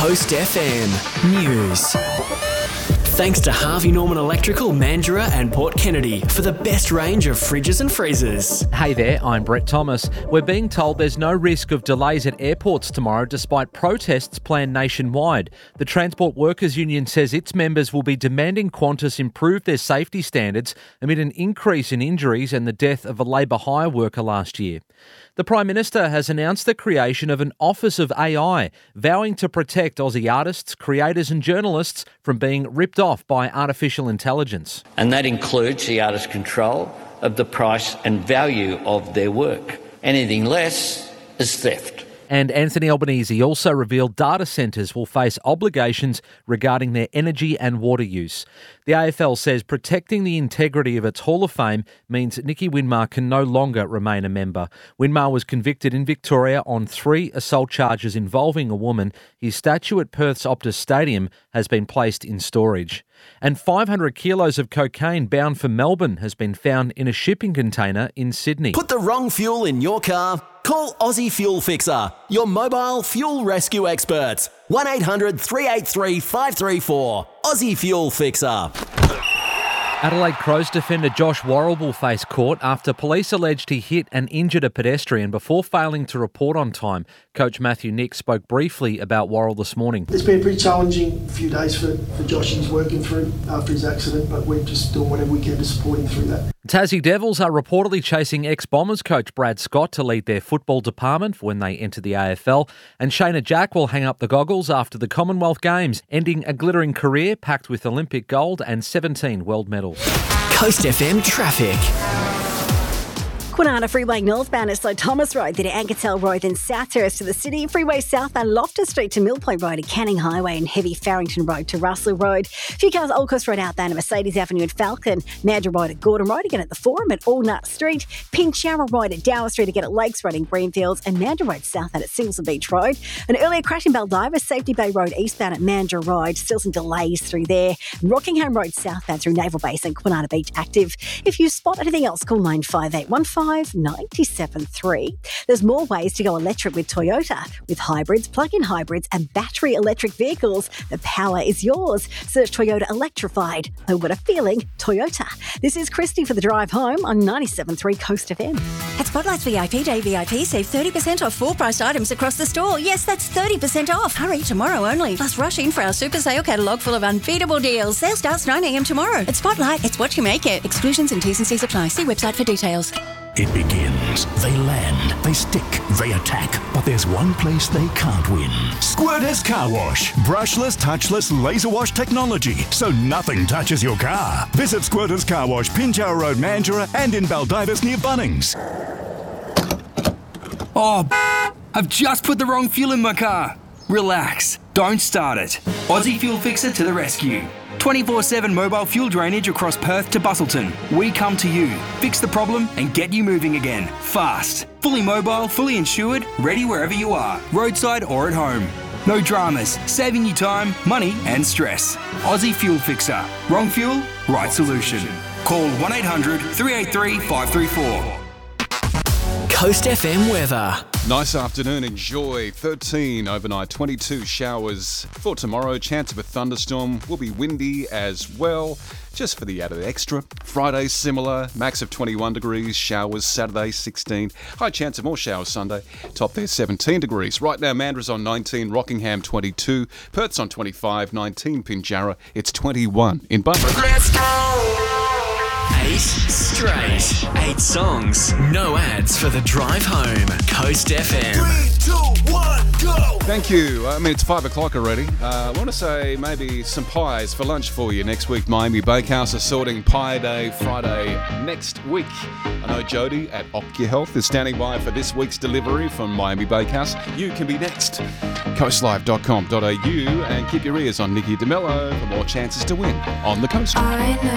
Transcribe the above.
Coast FM News. Thanks to Harvey Norman Electrical, Mandurah and Port Kennedy for the best range of fridges and freezers. Hey there, I'm Brett Thomas. We're being told there's no risk of delays at airports tomorrow despite protests planned nationwide. The Transport Workers Union says its members will be demanding Qantas improve their safety standards amid an increase in injuries and the death of a labour hire worker last year. The Prime Minister has announced the creation of an Office of AI, vowing to protect Aussie artists, creators and journalists from being ripped off by artificial intelligence. And that includes the artist's control of the price and value of their work. Anything less is theft. And Anthony Albanese also revealed data centres will face obligations regarding their energy and water use. The AFL says protecting the integrity of its Hall of Fame means Nicky Winmar can no longer remain a member. Winmar was convicted in Victoria on 3 assault charges involving a woman. His statue at Perth's Optus Stadium has been placed in storage. And 500 kilos of cocaine bound for Melbourne has been found in a shipping container in Sydney. Put the wrong fuel in your car? Call Aussie Fuel Fixer, your mobile fuel rescue experts. 1800 383 534. Aussie Fuel Fixer. Adelaide Crows defender Josh Worrell will face court after police alleged he hit and injured a pedestrian before failing to report on time. Coach Matthew Nick spoke briefly about Worrell this morning. It's been a pretty challenging few days for Josh. He's working through after his accident, but we're just doing whatever we can to support him through that. Tassie Devils are reportedly chasing ex-Bombers coach Brad Scott to lead their football department when they enter the AFL. And Shayna Jack will hang up the goggles after the Commonwealth Games, ending a glittering career packed with Olympic gold and 17 world medals. Coast FM traffic. Kwinana Freeway northbound is slow Thomas Road, then Anketel Road, then Southhurst to the city. Freeway southbound Loftus Street to Mill Point Road and Canning Highway and heavy Farrington Road to Russell Road. Few cars Old Coast Road outbound at Mercedes Avenue and Falcon. Mandurah Road at Gordon Road, again at the Forum at Allnut Street. Pinjarra Road at Dower Street, again at Lakes Road in Greenfields. And Mandurah Road southbound at Singleton Beach Road. An earlier crash in Baldivis, Safety Bay Road eastbound at Mandurah Road. Still some delays through there. Rockingham Road southbound through Naval Base and Kwinana Beach active. If you spot anything else, call 95815 973. There's more ways to go electric with Toyota. With hybrids, plug-in hybrids and battery electric vehicles, the power is yours. Search Toyota Electrified. Oh, what a feeling. Toyota. This is Christy for the drive home on 97.3 Coast FM. At Spotlight's VIP Day VIP, save 30% off full-priced items across the store. Yes, that's 30% off. Hurry, tomorrow only. Plus, rush in for our super sale catalogue full of unbeatable deals. Sale starts 9 a.m. tomorrow. At Spotlight, it's what you make it. Exclusions and T's and C's apply. See website for details. It begins. They land, they stick, they attack. But there's one place they can't win. Squirters Car Wash. Brushless, touchless, laser wash technology. So nothing touches your car. Visit Squirters Car Wash, Pinjarra Road, Mandurah, and in Baldivis near Bunnings. Oh, I've just put the wrong fuel in my car. Relax. Don't start it. Aussie Fuel Fixer to the rescue. 24/7 mobile fuel drainage across Perth to Busselton. We come to you, fix the problem and get you moving again. Fast. Fully mobile, fully insured, ready wherever you are, roadside or at home. No dramas, saving you time, money and stress. Aussie Fuel Fixer. Wrong fuel, right solution. Call 1800 383 534. Coast FM weather. Nice afternoon, enjoy. 13 overnight, 22 showers for tomorrow. Chance of a thunderstorm, will be windy as well, just for the added extra. Friday similar, max of 21 degrees, showers Saturday 16. High chance of more showers Sunday, top there 17 degrees. Right now Mandurah's on 19, Rockingham 22, Perth's on 25, 19 Pinjarra, it's 21 in Bunbury. Let's go! 8 straight. 8 songs. No ads for the drive home. Coast FM. 3, 2, 1, go! Thank you. It's 5 o'clock already. I want to say maybe some pies for lunch for you next week. Miami Bakehouse are sorting Pie Day Friday next week. I know Jody at OcuHealth is standing by for this week's delivery from Miami Bakehouse. You can be next. Coastlive.com.au and keep your ears on Nikki DeMello for more chances to win on the Coast.